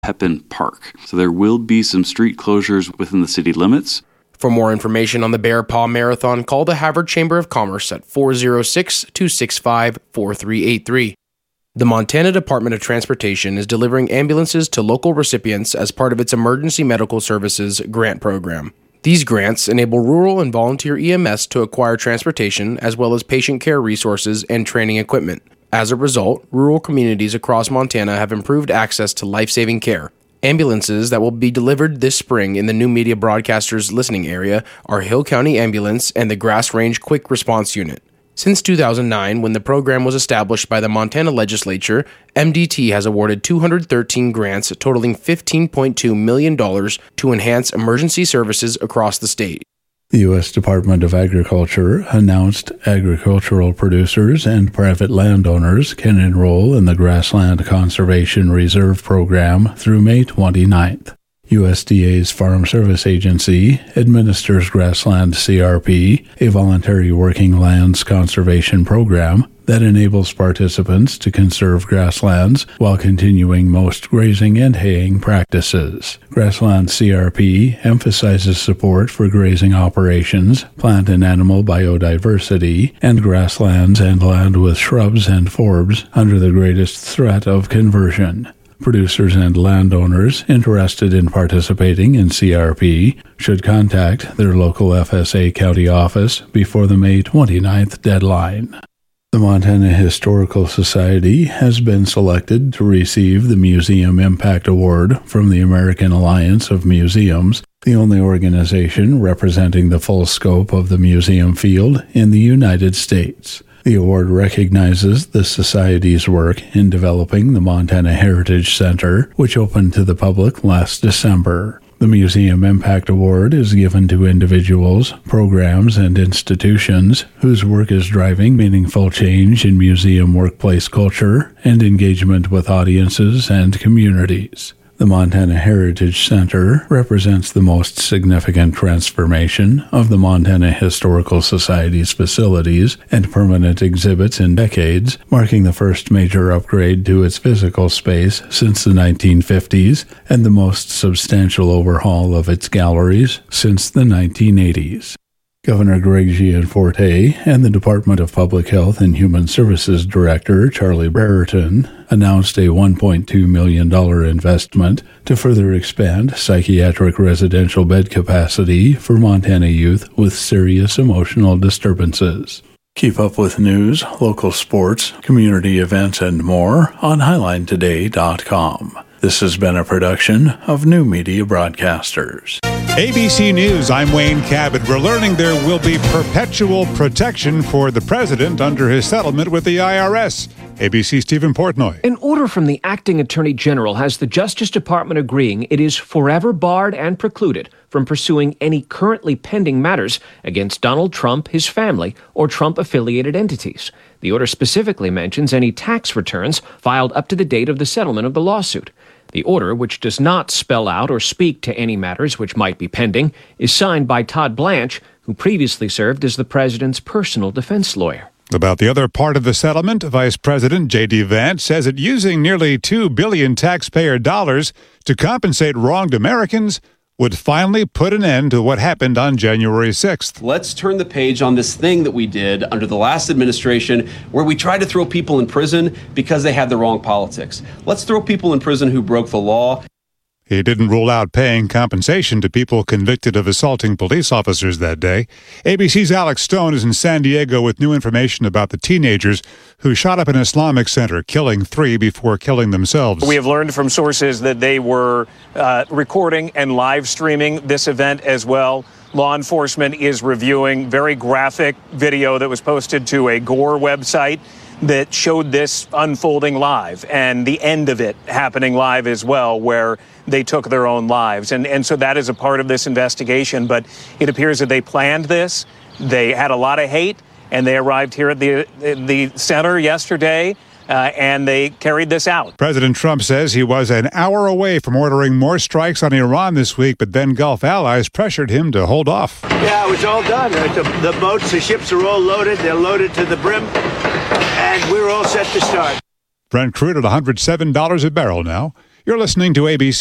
Pepin Park. So there will be some street closures within the city limits. For more information on the Bear Paw Marathon, call the Havre Chamber of Commerce at 406-265-4383. The Montana Department of Transportation is delivering ambulances to local recipients as part of its Emergency Medical Services grant program. These grants enable rural and volunteer EMS to acquire transportation as well as patient care resources and training equipment. As a result, rural communities across Montana have improved access to life-saving care. Ambulances that will be delivered this spring in the new media broadcasters listening area are Hill County Ambulance and the Grass Range Quick Response Unit. Since 2009, when the program was established by the Montana legislature, MDT has awarded 213 grants totaling $15.2 million to enhance emergency services across the state. The U.S. Department of Agriculture announced agricultural producers and private landowners can enroll in the Grassland Conservation Reserve Program through May 29th. USDA's Farm Service Agency administers Grassland CRP, a voluntary working lands conservation program that enables participants to conserve grasslands while continuing most grazing and haying practices. Grassland CRP emphasizes support for grazing operations, plant and animal biodiversity, and grasslands and land with shrubs and forbs under the greatest threat of conversion. Producers and landowners interested in participating in CRP should contact their local FSA county office before the May 29th deadline. The Montana Historical Society has been selected to receive the Museum Impact Award from the American Alliance of Museums, the only organization representing the full scope of the museum field in the United States. The award recognizes the Society's work in developing the Montana Heritage Center, which opened to the public last December. The Museum Impact Award is given to individuals, programs, and institutions whose work is driving meaningful change in museum workplace culture and engagement with audiences and communities. The Montana Heritage Center represents the most significant transformation of the Montana Historical Society's facilities and permanent exhibits in decades, marking the first major upgrade to its physical space since the 1950s and the most substantial overhaul of its galleries since the 1980s. Governor Greg Gianforte and the Department of Public Health and Human Services Director Charlie Brereton announced a $1.2 million investment to further expand psychiatric residential bed capacity for Montana youth with serious emotional disturbances. Keep up with news, local sports, community events, and more on HighlineToday.com. This has been a production of New Media Broadcasters. ABC News, I'm Wayne Cabot. We're learning there will be perpetual protection for the president under his settlement with the IRS. ABC's Stephen Portnoy. An order from the acting attorney general has the Justice Department agreeing it is forever barred and precluded from pursuing any currently pending matters against Donald Trump, his family, or Trump-affiliated entities. The order specifically mentions any tax returns filed up to the date of the settlement of the lawsuit. The order, which does not spell out or speak to any matters which might be pending, is signed by Todd Blanche, who previously served as the president's personal defense lawyer. About the other part of the settlement, Vice President J.D. Vance says that using nearly $2 billion taxpayer dollars to compensate wronged Americans would finally put an end to what happened on January 6th. Let's turn the page on this thing that we did under the last administration where we tried to throw people in prison because they had the wrong politics. Let's throw people in prison who broke the law. He didn't rule out paying compensation to people convicted of assaulting police officers that day. ABC's Alex Stone is in San Diego with new information about the teenagers who shot up an Islamic center, killing 3 before killing themselves. We have learned from sources that they were recording and live streaming this event as well. Law enforcement is reviewing very graphic video that was posted to a Gore website that showed this unfolding live and the end of it happening live as well, where they took their own lives. And so that is a part of this investigation. But it appears that they planned this. They had a lot of hate, and they arrived here at the center yesterday, and they carried this out. President Trump says he was an hour away from ordering more strikes on Iran this week, but then Gulf allies pressured him to hold off. Yeah, it was all done. The boats, the ships are all loaded. They're loaded to the brim, and we're all set to start. Brent crude at $107 a barrel now. You're listening to ABC.